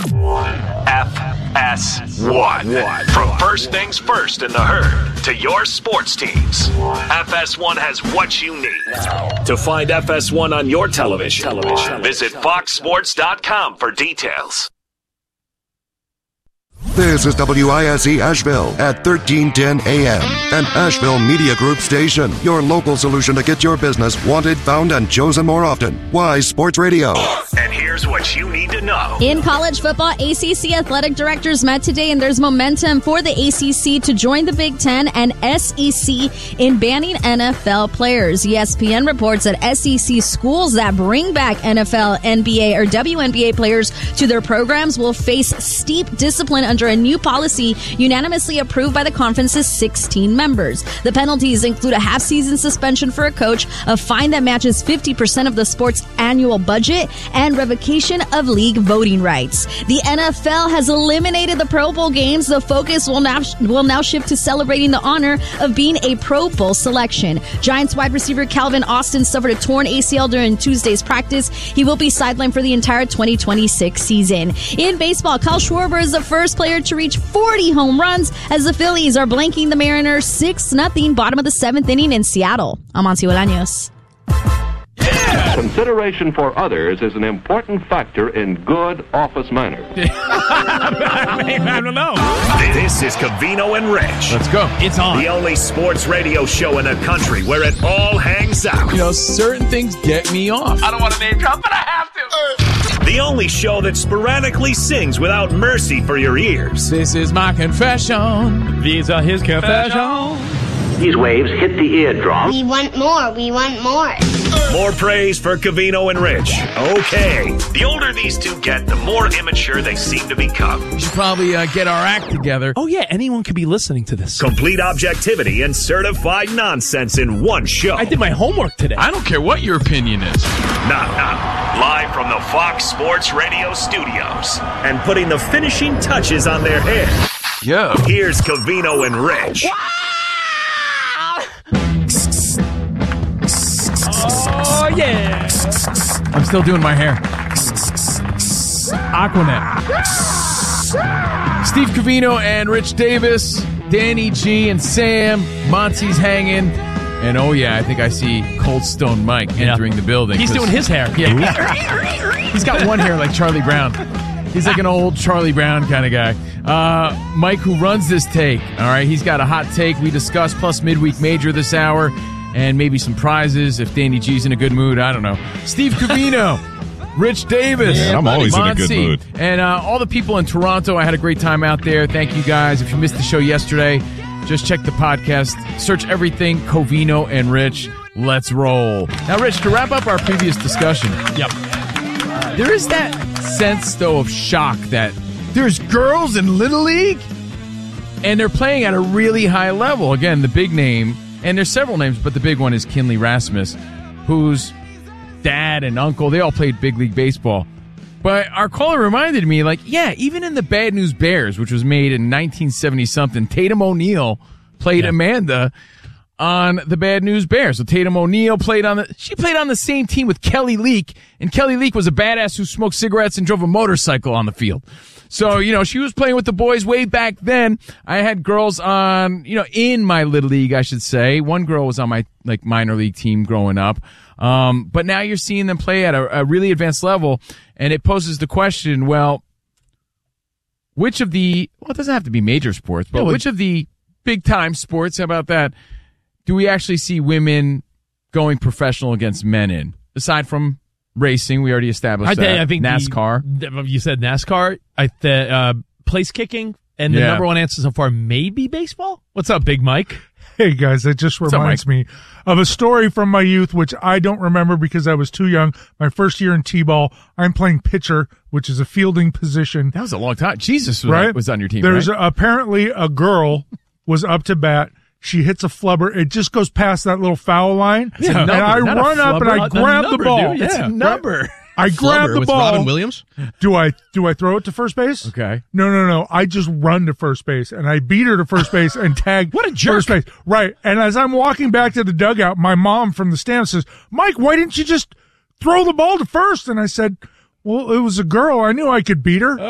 FS1. From first things first in the herd to your sports teams, FS1 has what you need. To find FS1 on your television, visit foxsports.com for details. This is WISE Asheville at 1310 AM, an Asheville Media Group station. Your local solution to get your business wanted, found, and chosen more often. WISE Sports Radio. And here's what you need to know. In college football, ACC athletic directors met today, and there's momentum for the ACC to join the Big Ten and SEC in banning NFL players. ESPN reports that SEC schools that bring back NFL, NBA, or WNBA players to their programs will face steep discipline under a new policy unanimously approved by the conference's 16 members. The penalties include a half-season suspension for a coach, a fine that matches 50% of the sport's annual budget, and revocation of league voting rights. The NFL has eliminated the Pro Bowl games. The focus will now shift to celebrating the honor of being a Pro Bowl selection. Giants wide receiver Calvin Austin suffered a torn ACL during Tuesday's practice. He will be sidelined for the entire 2026 season. In baseball, Kyle Schwarber is the first player to reach 40 home runs as the Phillies are blanking the Mariners 6-0, bottom of the 7th inning in Seattle. I'm Amancio Bolaños. Consideration for others is an important factor in good office manners. I don't know. This is Covino and Rich. Let's go. It's on. The only sports radio show in the country where it all hangs out. You know, certain things get me off. I don't want to name drop, but I have to. The only show that sporadically sings without mercy for your ears. This is my confession. These are his confessions. These waves hit the eardrum. We want more. We want more. More praise for Covino and Rich. Okay. The older these two get, the more immature they seem to become. We should probably get our act together. Oh, yeah, anyone could be listening to this. Complete objectivity and certified nonsense in one show. I did my homework today. I don't care what your opinion is. Now, live from the Fox Sports Radio studios and putting the finishing touches on their hair. Yo. Here's Covino and Rich. Oh, yeah. I'm still doing my hair. Aquanet. Steve Covino and Rich Davis, Danny G and Sam, Monty's hanging. And oh, yeah, I think I see Cold Stone Mike entering the building. He's doing his hair. Yeah. He's got one hair like Charlie Brown. He's like an old Charlie Brown kind of guy. Mike, who runs this take, all right, he's got a hot take we discussed, plus midweek major this hour, and maybe some prizes if Danny G's in a good mood. I don't know. Steve Covino, Rich Davis. Yeah, I'm always in a good mood. And all the people in Toronto, I had a great time out there. Thank you guys. If you missed the show yesterday, just check the podcast. Search everything Covino and Rich. Let's roll. Now, Rich, to wrap up our previous discussion. Yep. There is that sense, though, of shock that there's girls in Little League and they're playing at a really high level. Again, the big name, and there's several names, but the big one is Kinley Rasmus, whose dad and uncle, they all played big league baseball. But our caller reminded me, like, yeah, even in the Bad News Bears, which was made in 1970-something, Tatum O'Neal played Amanda on the Bad News Bears. So Tatum O'Neal played on the same team with Kelly Leak, and Kelly Leak was a badass who smoked cigarettes and drove a motorcycle on the field. So, you know, she was playing with the boys way back then. I had girls on, you know, in my Little League, I should say. One girl was on my, like, minor league team growing up. But now you're seeing them play at a really advanced level, and it poses the question, well, which of the, well, it doesn't have to be major sports, but which of the big-time sports, how about that, do we actually see women going professional against men in? Aside from racing, we already established that. I think NASCAR. You said NASCAR. Place kicking, and the number one answer so far may be baseball. What's up, Big Mike? Hey, guys, it just reminds me of a story from my youth, which I don't remember because I was too young. My first year in T-ball, I'm playing pitcher, which is a fielding position. That was a long time. Jesus was on your team, There's apparently a girl was up to bat. She hits a flubber. It just goes past that little foul line. And I run up and I grab the ball. Dude. It's a number. I grab the ball. Robin Williams? Do I throw it to first base? Okay. No. I just run to first base, and I beat her to first base and tag what a jerk. First base. Right. And as I'm walking back to the dugout, my mom from the stand says, Mike, why didn't you just throw the ball to first? And I said, well, it was a girl. I knew I could beat her.